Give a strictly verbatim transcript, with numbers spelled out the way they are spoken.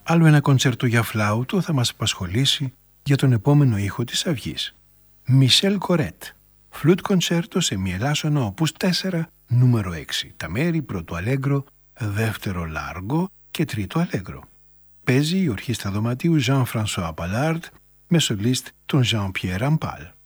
Άλλο ένα κοντσέρτο για φλάουτο θα μας απασχολήσει για τον επόμενο ήχο της αυγής. Μισελ Κορέτ, φλουτ κοντσέρτο σε μιελάσσονο οπούς τέσσερα, νούμερο έξι. Τα μέρη πρώτο αλέγκρο, δεύτερο λάργο και τρίτο αλέγκρο. Παίζει η ορχήστρα δωματίου Jean-François Ballard με σολίστ τον Jean-Pierre Rampal.